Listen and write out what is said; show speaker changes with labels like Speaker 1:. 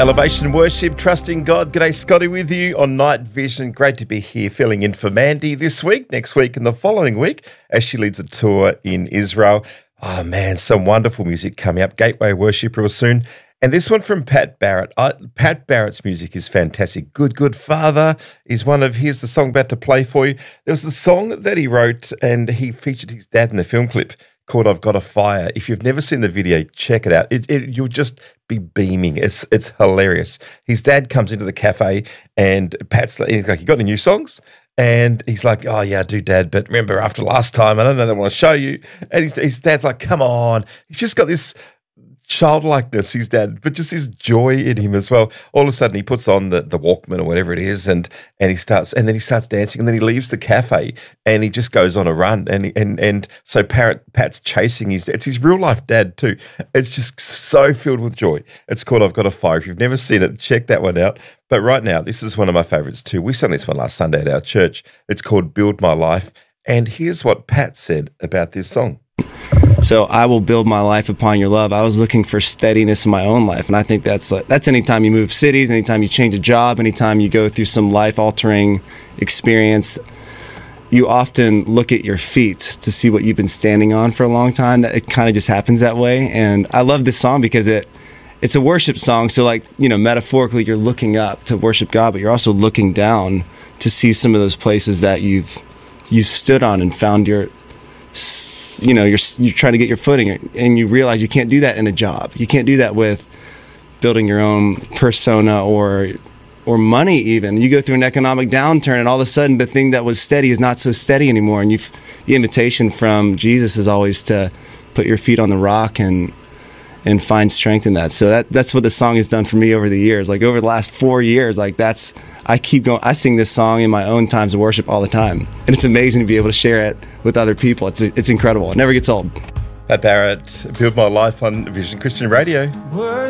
Speaker 1: Elevation Worship, trusting God. G'day, Scotty with you on Night Vision. Great to be here filling in for Mandy this week, next week and the following week as she leads a tour in Israel. Oh man, some wonderful music coming up. Gateway Worship real soon. And this one from Pat Barrett. Pat Barrett's music is fantastic. Good Father is one of here's the song about to play for you. There was a song that he wrote and he featured his dad in the film clip called I've Got a Fire. If you've never seen the video, check it out. You'll just be beaming. It's hilarious. His dad comes into the cafe and he's like, you got any new songs? And he's like, oh, yeah, I do, Dad. But remember, after last time, I don't know that I want to show you. And his dad's like, come on. He's just got this childlikeness, his dad, but just his joy in him as well. All of a sudden, he puts on the Walkman or whatever it is, and then he starts dancing, and then he leaves the cafe, and he just goes on a run, and so Pat's chasing it's his real life dad too. It's just so filled with joy. It's called I've Got a Fire. If you've never seen it, check that one out. But right now, this is one of my favorites too. We sang this one last Sunday at our church. It's called Build My Life, and here's what Pat said about this song.
Speaker 2: So I will build my life upon your love. I was looking for steadiness in my own life. And I think that's anytime you move cities, anytime you change a job, anytime you go through some life-altering experience, you often look at your feet to see what you've been standing on for a long time. That it kind of just happens that way. And I love this song because it's a worship song. So metaphorically, you're looking up to worship God, but you're also looking down to see some of those places that you've stood on and found you're trying to get your footing, and you realize you can't do that in a job. You can't do that with building your own persona or money even. You go through an economic downturn, and all of a sudden the thing that was steady is not so steady anymore. And the invitation from Jesus is always to put your feet on the rock and find strength in that. So that's what the song has done for me over the years. Like over the last 4 years, I keep going. I sing this song in my own times of worship all the time, and it's amazing to be able to share it with other people. It's incredible. It never gets old.
Speaker 1: Pat Barrett, Build My Life on Vision Christian Radio.